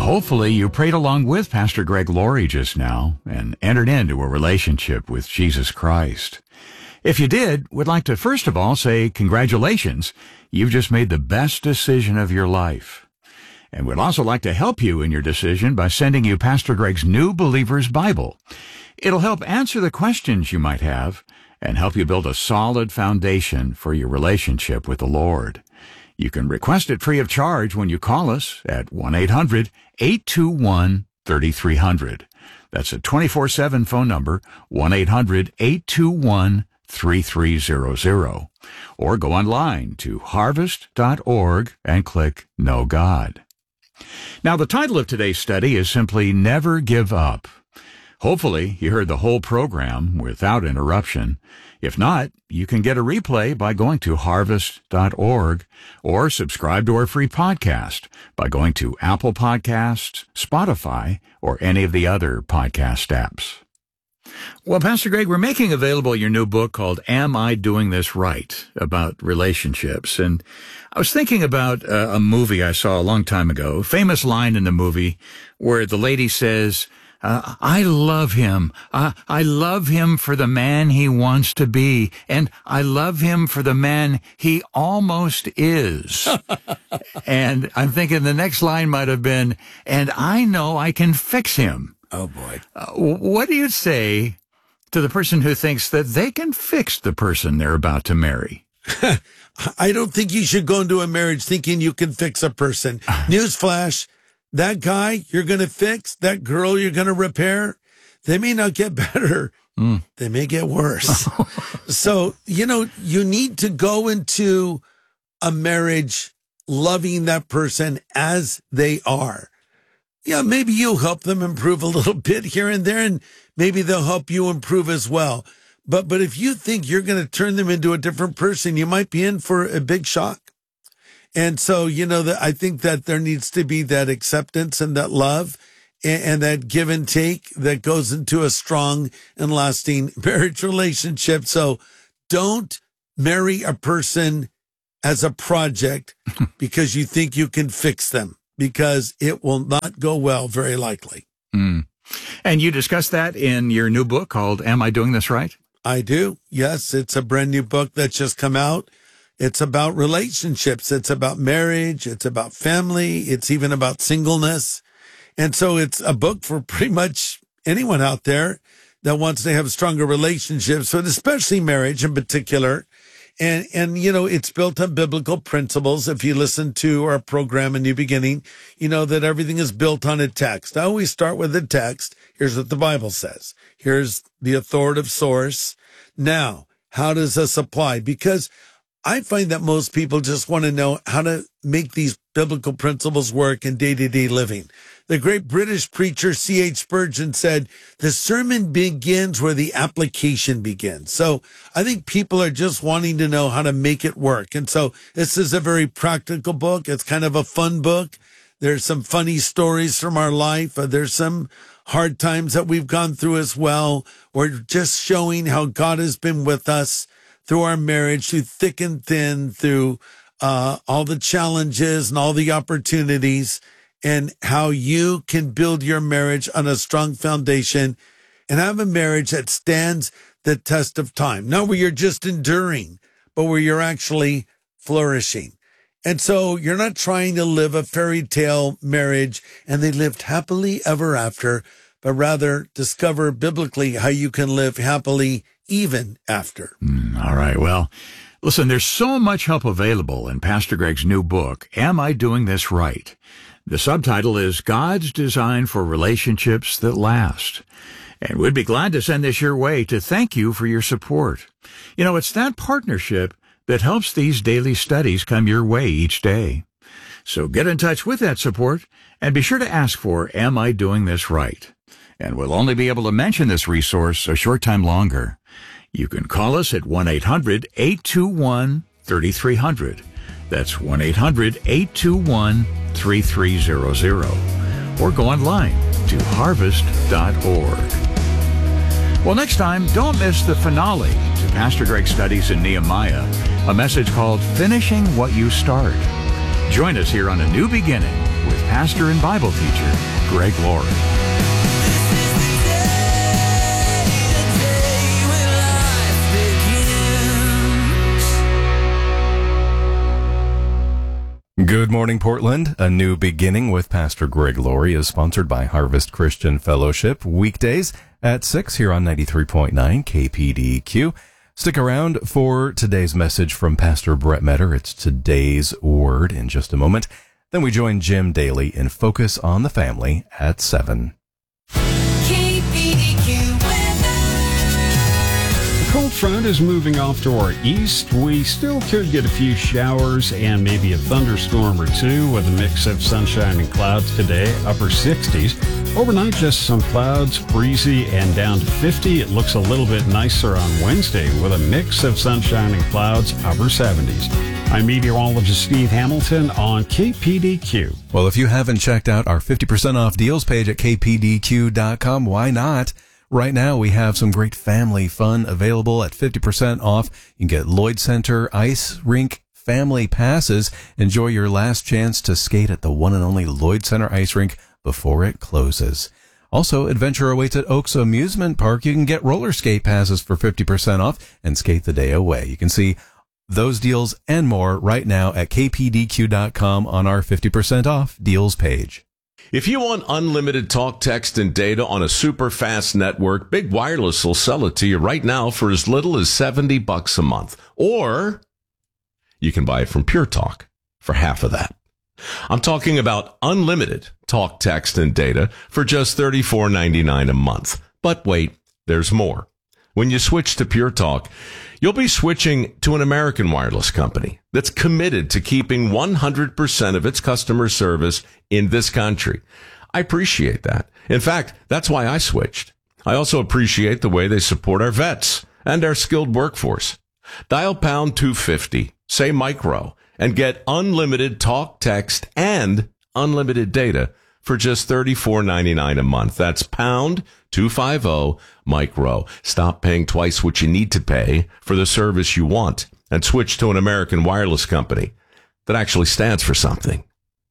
hopefully you prayed along with Pastor Greg Laurie just now and entered into a relationship with Jesus Christ. If you did, we'd like to first of all say congratulations. You've just made the best decision of your life. And we'd also like to help you in your decision by sending you Pastor Greg's New Believer's Bible. It'll help answer the questions you might have and help you build a solid foundation for your relationship with the Lord. You can request it free of charge when you call us at 1-800-821-3300. That's a 24/7 phone number, 1-800-821-3300. Or go online to harvest.org and click Know God. Now, the title of today's study is simply Never Give Up. Hopefully, you heard the whole program without interruption. If not, you can get a replay by going to harvest.org or subscribe to our free podcast by going to Apple Podcasts, Spotify, or any of the other podcast apps. Well, Pastor Greg, we're making available your new book called Am I Doing This Right? About relationships. And I was thinking about a movie I saw a long time ago, a famous line in the movie where the lady says, I love him. I love him for the man he wants to be, and I love him for the man he almost is. And I'm thinking the next line might have been, and I know I can fix him. Oh, boy. What do you say to the person who thinks that they can fix the person they're about to marry? I don't think you should go into a marriage thinking you can fix a person. Newsflash, that guy you're going to fix, that girl you're going to repair, they may not get better. They may get worse. So, you need to go into a marriage loving that person as they are. Yeah, maybe you'll help them improve a little bit here and there, and maybe they'll help you improve as well. But if you think you're going to turn them into a different person, you might be in for a big shock. And so, I think that there needs to be that acceptance and that love and that give and take that goes into a strong and lasting marriage relationship. So don't marry a person as a project because you think you can fix them, because it will not go well, very likely. And you discussed that in your new book called Am I Doing This Right? I do. Yes, it's a brand new book that's just come out. It's about relationships. It's about marriage. It's about family. It's even about singleness. And so it's a book for pretty much anyone out there that wants to have stronger relationships, but especially marriage in particular. And it's built on biblical principles. If you listen to our program in the beginning, you know that everything is built on a text. I always start with the text. Here's what the Bible says. Here's the authoritative source. Now, how does this apply? Because I find that most people just want to know how to make these biblical principles work in day-to-day living. The great British preacher C.H. Spurgeon said, the sermon begins where the application begins. So I think people are just wanting to know how to make it work. And so this is a very practical book. It's kind of a fun book. There's some funny stories from our life. There's some hard times that we've gone through as well. We're just showing how God has been with us through our marriage, through thick and thin, through all the challenges and all the opportunities, and how you can build your marriage on a strong foundation and have a marriage that stands the test of time. Not where you're just enduring, but where you're actually flourishing. And so you're not trying to live a fairy tale marriage and they lived happily ever after, but rather discover biblically how you can live happily even after. All right. Well, listen, there's so much help available in Pastor Greg's new book, Am I Doing This Right? The subtitle is God's Design for Relationships That Last. And we'd be glad to send this your way to thank you for your support. It's that partnership that helps these daily studies come your way each day. So get in touch with that support and be sure to ask for Am I Doing This Right? And we'll only be able to mention this resource a short time longer. You can call us at 1-800-821-3300. That's 1-800-821-3300. Or go online to harvest.org. Well, next time, don't miss the finale to Pastor Greg's studies in Nehemiah, a message called Finishing What You Start. Join us here on A New Beginning with pastor and Bible teacher, Greg Laurie. Good morning, Portland. A New Beginning with Pastor Greg Laurie is sponsored by Harvest Christian Fellowship, weekdays at 6 here on 93.9 KPDQ. Stick around for today's message from Pastor Brett Metter. It's today's word in just a moment. Then we join Jim Daly in Focus on the Family at 7. Cold front is moving off to our east. We still could get a few showers and maybe a thunderstorm or two with a mix of sunshine and clouds today, upper 60s. Overnight, just some clouds, breezy and down to 50. It looks a little bit nicer on Wednesday with a mix of sunshine and clouds, upper 70s. I'm meteorologist Steve Hamilton on KPDQ. Well, if you haven't checked out our 50% off deals page at kpdq.com, why not? Right now, we have some great family fun available at 50% off. You can get Lloyd Center Ice Rink Family Passes. Enjoy your last chance to skate at the one and only Lloyd Center Ice Rink before it closes. Also, adventure awaits at Oaks Amusement Park. You can get roller skate passes for 50% off and skate the day away. You can see those deals and more right now at kpdq.com on our 50% off deals page. If you want unlimited talk, text, and data on a super fast network, Big Wireless will sell it to you right now for as little as $70 a month. Or you can buy it from Pure Talk for half of that. I'm talking about unlimited talk, text, and data for just $34.99 a month. But wait, there's more. When you switch to Pure Talk, you'll be switching to an American wireless company that's committed to keeping 100% of its customer service in this country. I appreciate that. In fact, that's why I switched. I also appreciate the way they support our vets and our skilled workforce. Dial pound 250, say micro, and get unlimited talk, text, and unlimited data for just $34.99 a month. That's pound 250 micro. Stop paying twice what you need to pay for the service you want and switch to an American wireless company that actually stands for something.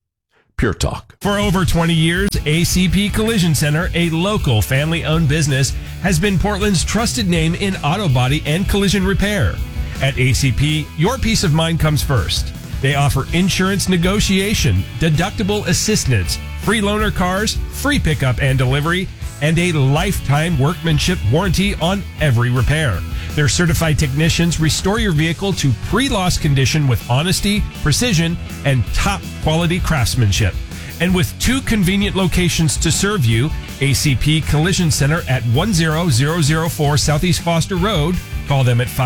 Pure Talk. For over 20 years, ACP Collision Center, a local family-owned business, has been Portland's trusted name in auto body and collision repair. At ACP, your peace of mind comes first. They offer insurance negotiation, deductible assistance, free loaner cars, free pickup and delivery, and a lifetime workmanship warranty on every repair. Their certified technicians restore your vehicle to pre-loss condition with honesty, precision, and top quality craftsmanship. And with 2 convenient locations to serve you, ACP Collision Center at 10004 Southeast Foster Road. Call them at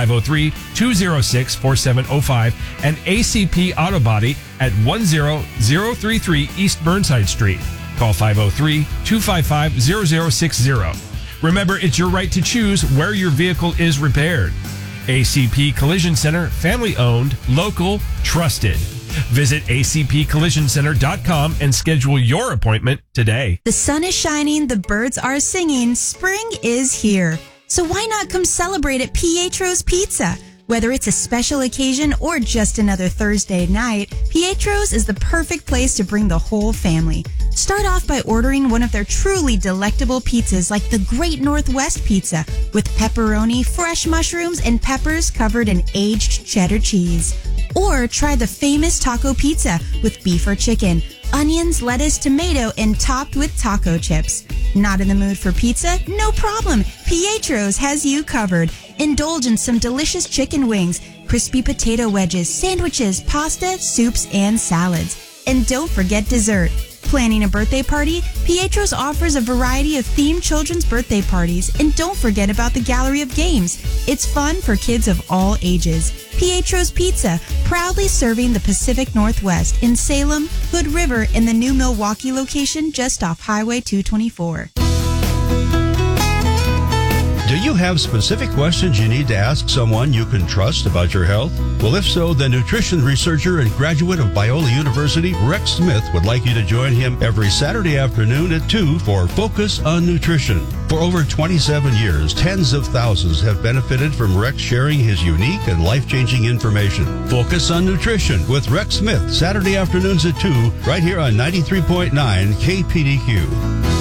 503-206-4705 and ACP Auto Body at 10033 East Burnside Street. Call 503-255-0060. Remember, it's your right to choose where your vehicle is repaired. ACP Collision Center, family owned, local, trusted. Visit acpcollisioncenter.com and schedule your appointment today. The sun is shining, the birds are singing, spring is here. So why not come celebrate at Pietro's Pizza? Whether it's a special occasion or just another Thursday night, Pietro's is the perfect place to bring the whole family. Start off by ordering one of their truly delectable pizzas like the Great Northwest Pizza with pepperoni, fresh mushrooms, and peppers covered in aged cheddar cheese. Or try the famous taco pizza with beef or chicken, onions, lettuce, tomato, and topped with taco chips. Not in the mood for pizza? No problem. Pietro's has you covered. Indulge in some delicious chicken wings, crispy potato wedges, sandwiches, pasta, soups, and salads. And don't forget dessert. Planning a birthday party? Pietro's offers a variety of themed children's birthday parties. And don't forget about the gallery of games. It's fun for kids of all ages. Pietro's Pizza, proudly serving the Pacific Northwest in Salem, Hood River, and the new Milwaukee location just off Highway 224. Do you have specific questions you need to ask someone you can trust about your health? Well, if so, the nutrition researcher and graduate of Biola University, Rex Smith, would like you to join him every Saturday afternoon at 2 for Focus on Nutrition. For over 27 years, tens of thousands have benefited from Rex sharing his unique and life-changing information. Focus on Nutrition with Rex Smith, Saturday afternoons at 2, right here on 93.9 KPDQ.